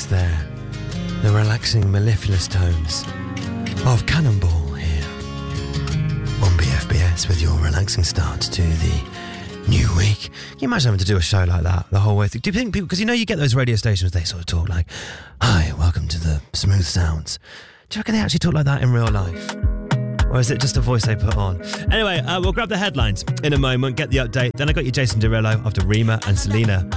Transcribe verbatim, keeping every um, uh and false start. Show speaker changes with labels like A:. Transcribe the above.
A: there. The relaxing, mellifluous tones of Cannonball here on B F B S with your relaxing start to the new week. Can you imagine having to do a show like that the whole way through? Do you think people, because you know you get those radio stations, they sort of talk like, hi, welcome to the Smooth Sounds. Do you reckon they actually talk like that in real life? Or is it just a voice they put on? Anyway, uh, we'll grab the headlines in a moment, get the update. Then I got you Jason Derulo after Rima and Selena.